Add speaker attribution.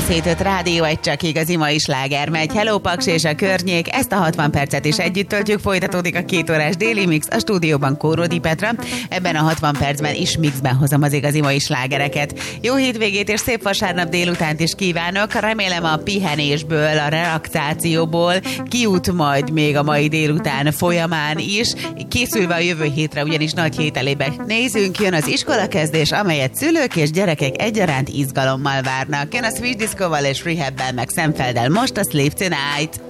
Speaker 1: 107.5 rádió, egy csak igazi mai sláger megy. Hello Paks és a környék, ezt a 60 percet is együtt töltjük, folytatódik a 2 órás déli mix, a stúdióban Kóródi Petra. Ebben a 60 percben is mixben hozom az igazi mai slágereket. Jó hétvégét és szép vasárnap délutánt is kívánok, remélem a pihenésből, a relaxációból kijut majd még a mai délután folyamán is, készülve a jövő hétre, ugyanis nagy hét elébe nézünk, jön az iskolakezdés, amelyet szülők és gyerekek egyaránt izgalommal várnak. Jön a Swedish Disco-val és Rehab-bel meg Szemfelddel most a Sleep Tonight.